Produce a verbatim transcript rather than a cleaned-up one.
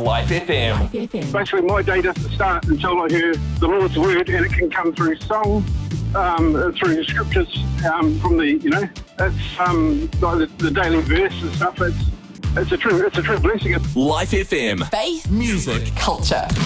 Life F M. Basically, my day doesn't start until I hear the Lord's word, and it can come through song, um, through scriptures, um, from the, you know, it's um, like the, the daily verse and stuff. It's it's a true it's a true blessing. Life F M. Faith, Music. culture.